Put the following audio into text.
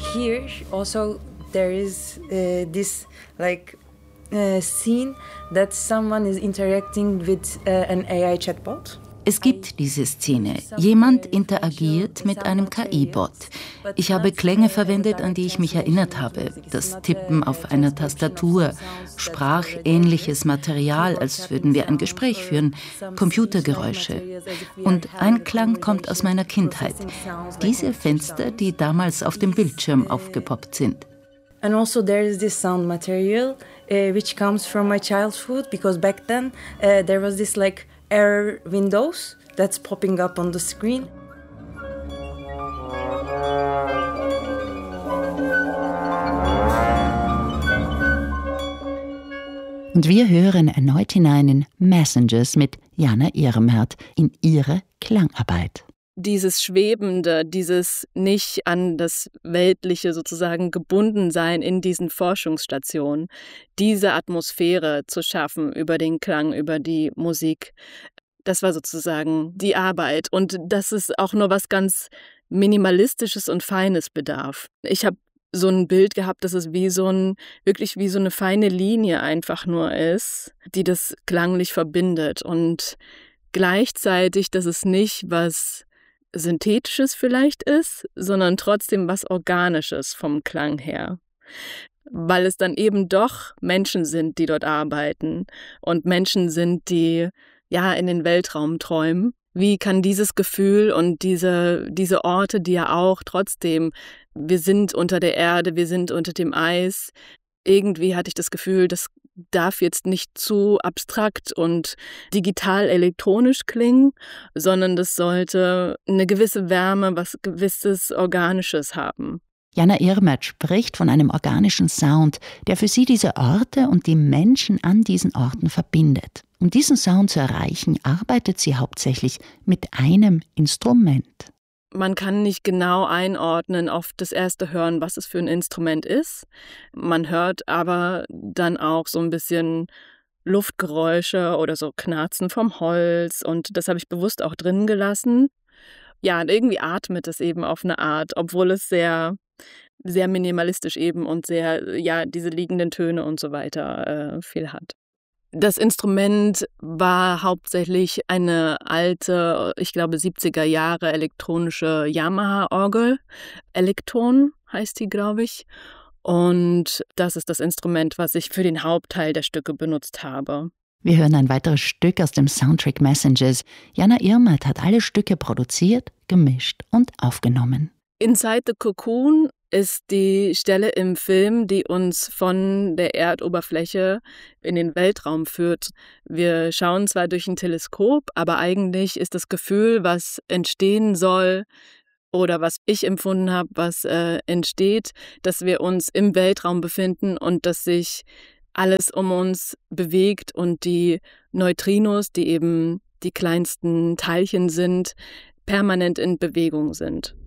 here also there is this scene that someone is interacting with an AI chatbot. Es gibt diese Szene. Jemand interagiert mit einem KI-Bot. Ich habe Klänge verwendet, an die ich mich erinnert habe. Das Tippen auf einer Tastatur, sprachähnliches Material, als würden wir ein Gespräch führen, Computergeräusche. Und ein Klang kommt aus meiner Kindheit. Diese Fenster, die damals auf dem Bildschirm aufgepoppt sind. And also there is this sound material which comes from my childhood, because back then there was this error windows that's popping up on the screen. Und wir hören erneut hinein in Messengers mit Jana Ehrenmerth in ihre Klangarbeit. Dieses Schwebende, dieses nicht an das Weltliche sozusagen gebunden sein in diesen Forschungsstationen, diese Atmosphäre zu schaffen über den Klang, über die Musik, das war sozusagen die Arbeit. Und dass es auch nur was ganz Minimalistisches und Feines bedarf. Ich habe so ein Bild gehabt, dass es wirklich wie so eine feine Linie einfach nur ist, die das klanglich verbindet. Und gleichzeitig, dass es nicht was Synthetisches vielleicht ist, sondern trotzdem was Organisches vom Klang her. Weil es dann eben doch Menschen sind, die dort arbeiten und Menschen sind, die in den Weltraum träumen. Wie kann dieses Gefühl und diese Orte, die ja auch trotzdem, wir sind unter der Erde, wir sind unter dem Eis, irgendwie hatte ich das Gefühl, das darf jetzt nicht zu abstrakt und digital-elektronisch klingen, sondern das sollte eine gewisse Wärme, was gewisses Organisches haben. Jana Ehrenmerth spricht von einem organischen Sound, der für sie diese Orte und die Menschen an diesen Orten verbindet. Um diesen Sound zu erreichen, arbeitet sie hauptsächlich mit einem Instrument. Man kann nicht genau einordnen auf das erste Hören, was es für ein Instrument ist. Man hört aber dann auch so ein bisschen Luftgeräusche oder so Knarzen vom Holz, und das habe ich bewusst auch drin gelassen. Ja, und irgendwie atmet es eben auf eine Art, obwohl es sehr, sehr minimalistisch eben und sehr, diese liegenden Töne und so weiter viel hat. Das Instrument war hauptsächlich eine alte, ich glaube 70er Jahre elektronische Yamaha-Orgel. Elektron heißt die, glaube ich. Und das ist das Instrument, was ich für den Hauptteil der Stücke benutzt habe. Wir hören ein weiteres Stück aus dem Soundtrack Messengers. Jana Ehrenmerth hat alle Stücke produziert, gemischt und aufgenommen. Inside the Cocoon ist die Stelle im Film, die uns von der Erdoberfläche in den Weltraum führt. Wir schauen zwar durch ein Teleskop, aber eigentlich ist das Gefühl, was entstehen soll oder was ich empfunden habe, was entsteht, dass wir uns im Weltraum befinden und dass sich alles um uns bewegt und die Neutrinos, die eben die kleinsten Teilchen sind, permanent in Bewegung sind.